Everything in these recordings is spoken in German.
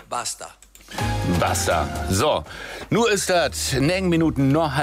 Basta. Basta. So, nur ist das 9 Minuten noch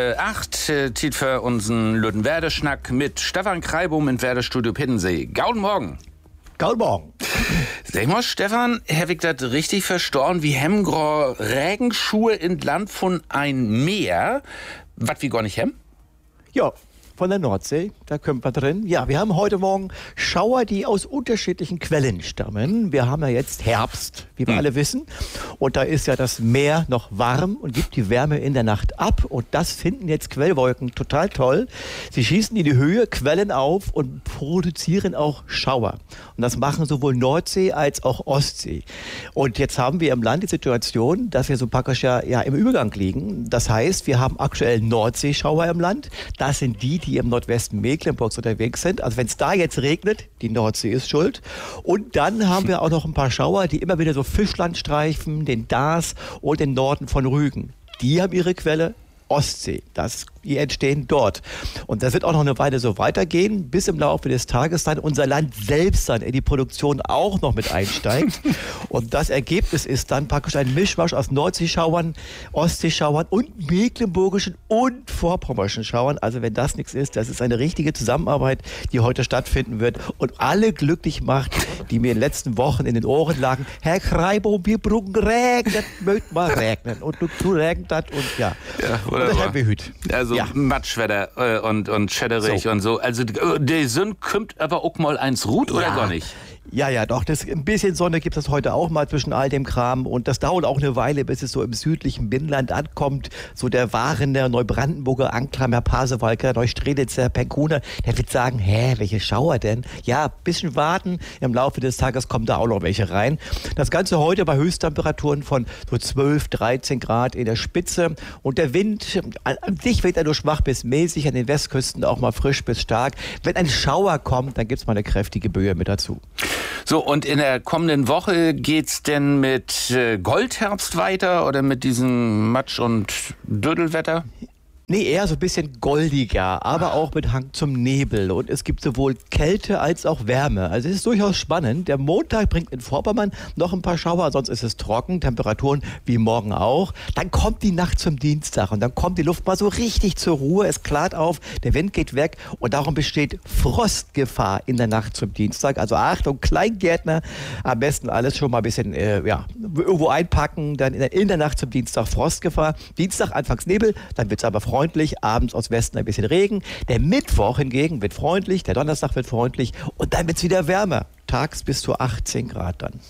7:30. Zeit für unseren Lütten-Werde-Schnack mit Stefan Kreibum in Werdestudio Pittensee. Guten Morgen. Guten Morgen. Sag mal, Stefan, hab ich das richtig verstanden? Wie hemgro Regenschuhe in Land von ein Meer? Was wie gar nicht hem? Ja, von der Nordsee, da kommt wir drin. Ja, wir haben heute Morgen Schauer, die aus unterschiedlichen Quellen stammen. Wir haben ja jetzt Herbst, wie wir alle wissen. Und da ist ja das Meer noch warm und gibt die Wärme in der Nacht ab. Und das finden jetzt Quellwolken total toll. Sie schießen in die Höhe, quellen auf und produzieren auch Schauer. Und das machen sowohl Nordsee als auch Ostsee. Und jetzt haben wir im Land die Situation, dass wir so praktisch ja im Übergang liegen. Das heißt, wir haben aktuell Nordseeschauer im Land. Das sind die im Nordwesten Mecklenburgs unterwegs sind. Also wenn es da jetzt regnet, die Nordsee ist schuld. Und dann haben wir auch noch ein paar Schauer, die immer wieder so Fischland streifen, den Darß und den Norden von Rügen. Die haben ihre Quelle Ostsee. Die entstehen dort. Und das wird auch noch eine Weile so weitergehen, bis im Laufe des Tages dann unser Land selbst dann in die Produktion auch noch mit einsteigt. Und das Ergebnis ist dann praktisch ein Mischmasch aus Nordseeschauern, Ostseeschauern und mecklenburgischen und vorpommerschen Schauern. Also wenn das nichts ist, das ist eine richtige Zusammenarbeit, die heute stattfinden wird und alle glücklich macht, die mir in den letzten Wochen in den Ohren lagen. Herr Kreibum, wir brauchen Regen, das mögt mal regnen. Und du regnet das und ja. Und das haben wir hüt. Also Matschwetter und schädderig und so. Also die Sonne kommt aber auch mal eins ruht oder gar nicht? Ja, doch. Ein bisschen Sonne gibt es heute auch mal zwischen all dem Kram. Und das dauert auch eine Weile, bis es so im südlichen Binnenland ankommt. So der Warender, Neubrandenburger Anklam, Herr Pasewalker, Neustrelitzer, Penkuner, der wird sagen, welche Schauer denn? Ja, bisschen warten. Im Laufe des Tages kommen da auch noch welche rein. Das Ganze heute bei Höchsttemperaturen von so 12, 13 Grad in der Spitze. Und der Wind, an sich wird er nur schwach bis mäßig, an den Westküsten auch mal frisch bis stark. Wenn ein Schauer kommt, dann gibt's mal eine kräftige Böe mit dazu. So, und in der kommenden Woche geht's denn mit Goldherbst weiter oder mit diesem Matsch- und Dödelwetter? Nee, eher so ein bisschen goldiger, aber auch mit Hang zum Nebel. Und es gibt sowohl Kälte als auch Wärme. Also es ist durchaus spannend. Der Montag bringt in Vorpommern noch ein paar Schauer, sonst ist es trocken, Temperaturen wie morgen auch. Dann kommt die Nacht zum Dienstag und dann kommt die Luft mal so richtig zur Ruhe. Es klart auf, der Wind geht weg und darum besteht Frostgefahr in der Nacht zum Dienstag. Also Achtung, Kleingärtner, am besten alles schon mal ein bisschen irgendwo einpacken. Dann in der Nacht zum Dienstag Frostgefahr. Dienstag anfangs Nebel, dann wird es aber freundlich, abends aus Westen ein bisschen Regen. Der Mittwoch hingegen wird freundlich, der Donnerstag wird freundlich und dann wird es wieder wärmer. Tags bis zu 18 Grad dann.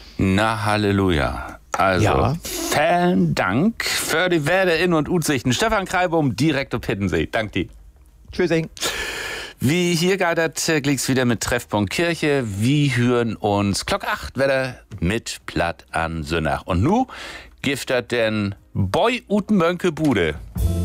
Na, Halleluja. Also, vielen Dank für die Werde in und Utsichten. Stefan Kreibum, direkt auf Pittensee. Dank dir. Tschüssing. Wie hier geidert, glick's wieder mit Treffpunkt Kirche. Wir hören uns Glock 8 Wetter mit Platt an Sönnach. Und nu giftet denn Boy ut Mönke Bude.